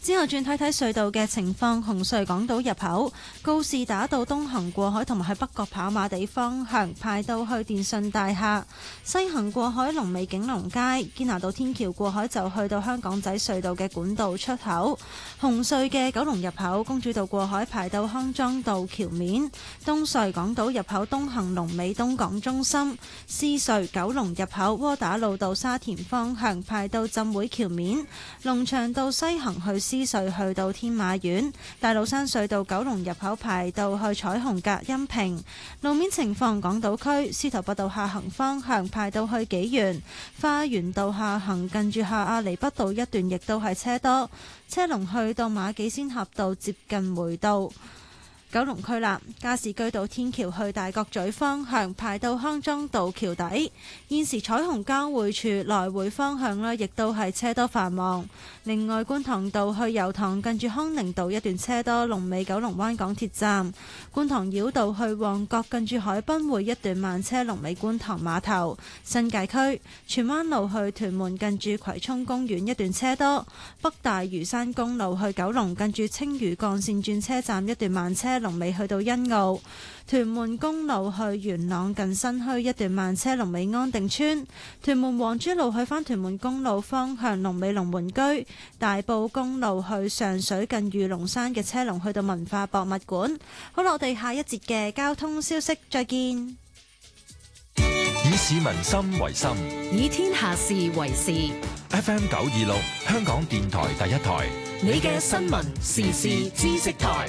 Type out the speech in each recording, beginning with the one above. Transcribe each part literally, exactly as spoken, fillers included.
之後轉睇睇隧道嘅情況，紅隧港島入口告士打道東行過海同埋去北角跑馬地方向排到去電信大廈，西行過海龍尾景隆街，堅拿道天橋過海就去到香港仔隧道嘅管道出口。紅隧嘅九龍入口公主道過海排到康莊道橋面，東隧港島入口東行龍尾東港中心，獅隧九龍入口窩打老道沙田方向排到浸會橋面，龍翔道西行去獅隧去到天馬苑，大老山隧道九龍入口排到去彩虹隔音屏。路面情況，港島區司徒拔道下行方向排到去紀元，花園道下行近住下亞厘畢道一段亦都係車多，車龍去到馬己仙峽道接近梅道。九龍區啦，加士居道天橋去大角咀方向排到康莊道橋底，現時彩虹交匯處來回方向呢亦都係車多繁忙。另外，觀塘道去油塘近住康寧道一段車多，龍尾九龍灣港鐵站；觀塘繞道去旺角近住海濱會一段慢車，龍尾觀塘碼頭。新界區荃灣路去屯門近住葵涌公園一段車多，北大嶼山公路去九龍近住青嶼幹線轉車站一段慢車，龍尾去到欣澳。屯門公路去元朗近新墟一段慢車，龍尾安定村。屯門黃珠路去返屯門公路方向，龍尾龍門居。大埔公路去上水近御龍山嘅車龍去到文化博物館。好啦，我哋下一節嘅交通消息再見。 以市民心為心， 以天下事為事。 F M 九二六香港電台第一台， 你嘅新聞時事知識台。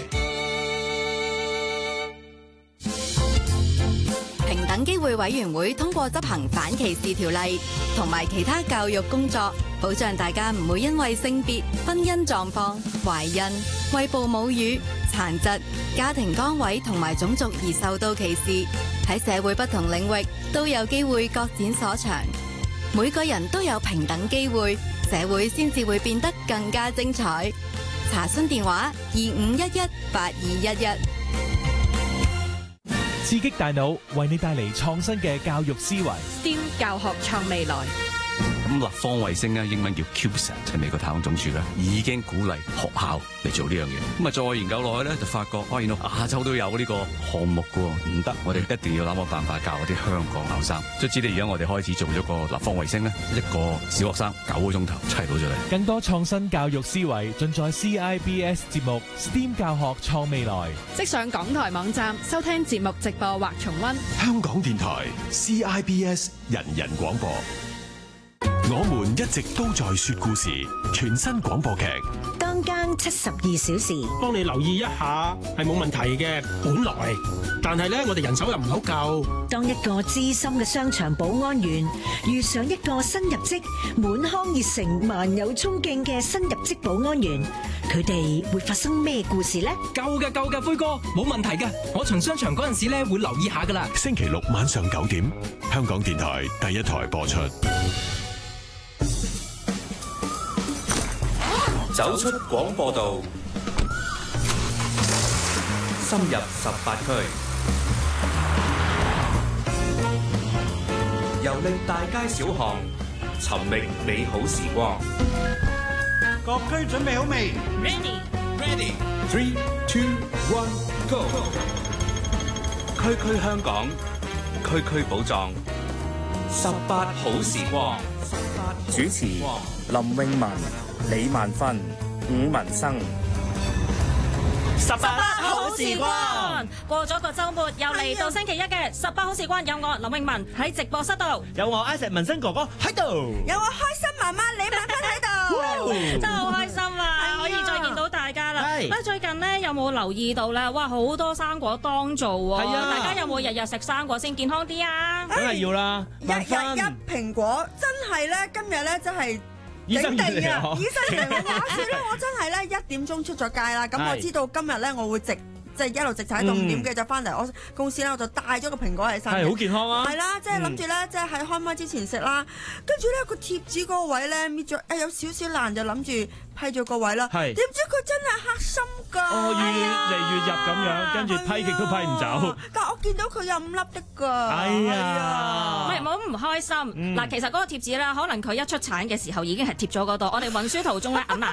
平等機會委員會通過執行反歧視條例同埋其他教育工作，保障大家唔會因為性別、婚姻狀況、懷孕、餵哺母乳、殘疾、家庭崗位同埋種族而受到歧視。喺社會不同領域都有機會各展所長。每個人都有平等機會，社會先至會變得更加精彩。查詢電話二五一一八二一一。 刺激大腦，為你帶嚟創新嘅教育思維。 STEAM 教學創未來。 咁立方衛星咧，英文叫 CubeSat，係美國太空總署咧已經鼓勵學校嚟做呢樣嘢。咁啊，再研究落去咧，就發覺哇，原來亞洲都有呢個項目噶，唔得，我哋一定要諗個辦法教嗰啲香港學生。所以知道而家我哋開始做咗個立方衛星咧，一個小學生九個鐘頭砌到咗嚟。 更多創新教育思維盡在 C I B S 節目 STEAM 教學創未來。 即上港台網站收聽節目直播或重溫。 香港電台 C I B S 人人廣播。我們一直都在說故事，全新廣播劇《 當間七十二小時》， 幫你留意一下係冇問題嘅，本來，但係咧我哋人手又唔好夠。 當一個資深嘅商場保安員遇上一個新入職、滿腔熱誠、萬有衝勁嘅新入職保安員，佢哋會發生咩故事呢？ 夠嘅夠嘅，輝哥，冇問題嘅，我巡商場嗰陣時咧會留意下噶啦。 星期六晚上九點，香港電台第一台播出。 走出廣播道，深入十八區，遊歷大街小巷，尋覓美好時光。 各區準備好未 ？Ready, ready. Three, two, one, go. 區區香港，區區寶藏，十八好時光。 主持林詠雯、李萬芬、伍文生。 十八好時光，過咗個週末，又嚟到星期一嘅十八好時光，有我林詠雯喺直播室度， 有我 Isaac 文生哥哥喺度， 有我開心媽媽李萬芬喺度， 真係好開心啊！可以再見到大家啦。咁最近呢，有冇留意到咧？哇，好多生果當造喎！係啊，大家有冇日日食生果先健康啲啊？ 梗係要啦， 日日一蘋果，真係咧，今日咧真係。 醫生嚟啊！醫生嚟啊！話說咧，我真係咧一點鐘出咗街啦。咁我知道今日咧我會直即係一路直踩到五點幾就翻嚟我公司咧，我就帶咗個蘋果喺身。 係好健康啊！ 係啦，即係諗住咧，即係喺開麥之前食啦。跟住咧個貼紙嗰個位咧搣咗，誒有少少爛就諗住批咗個位啦。係點知佢真係黑心㗎！ 哦，越嚟越入咁樣，跟住批極都批唔走。 但係我見到佢有五粒的㗎。 哎呀！ 唔係唔好唔開心。嗱，其實嗰個貼紙咧，可能佢一出產嘅時候已經係貼咗嗰度。我哋運輸途中咧揞